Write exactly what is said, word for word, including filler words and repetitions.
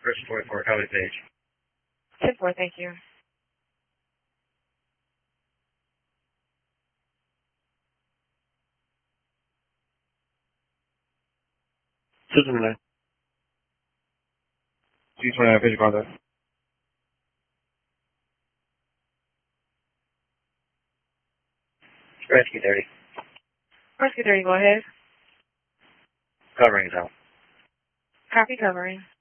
Person forty-four, copy page. ten four, thank you. System nine. G twenty-nine, page contact. Rescue thirty. Rescue thirty, go ahead. Covering is out. Copy covering.